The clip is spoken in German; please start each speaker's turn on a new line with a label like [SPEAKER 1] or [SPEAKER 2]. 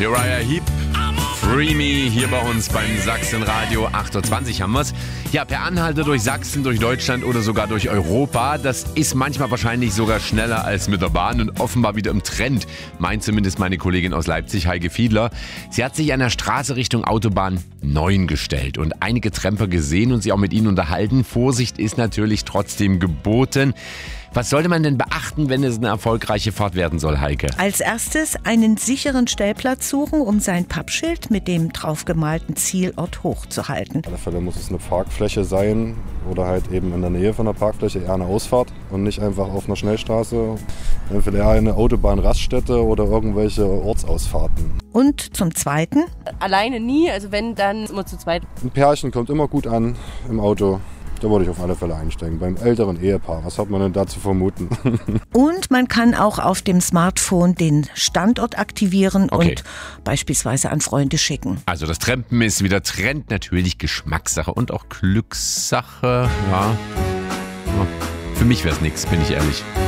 [SPEAKER 1] Uriah Heep, Free Me, hier bei uns beim Sachsenradio 8.20 haben wir's. Ja, per Anhalter durch Sachsen, durch Deutschland oder sogar durch Europa. Das ist manchmal wahrscheinlich sogar schneller als mit der Bahn und offenbar wieder im Trend, meint zumindest meine Kollegin aus Leipzig, Heike Fiedler. Sie hat sich an der Straße Richtung Autobahn 9 gestellt und einige Tramper gesehen und sich auch mit ihnen unterhalten. Vorsicht ist natürlich trotzdem geboten. Was sollte man denn beachten, wenn es eine erfolgreiche Fahrt werden soll, Heike?
[SPEAKER 2] Als erstes einen sicheren Stellplatz suchen, um sein Pappschild mit dem draufgemalten Zielort hochzuhalten.
[SPEAKER 3] Auf alle Fälle muss es eine Parkfläche sein oder halt eben in der Nähe von der Parkfläche eher eine Ausfahrt und nicht einfach auf einer Schnellstraße. Entweder eher eine Autobahnraststätte oder irgendwelche Ortsausfahrten.
[SPEAKER 2] Und zum Zweiten?
[SPEAKER 4] Alleine nie, also wenn, dann immer zu zweit.
[SPEAKER 3] Ein Pärchen kommt immer gut an im Auto. Da würde ich auf alle Fälle einsteigen. Beim älteren Ehepaar, was hat man denn da zu vermuten?
[SPEAKER 2] Und man kann auch auf dem Smartphone den Standort aktivieren und beispielsweise an Freunde schicken.
[SPEAKER 1] Also das Trampen ist wieder Trend, natürlich Geschmackssache und auch Glückssache. Ja. Für mich wäre es nichts, bin ich ehrlich.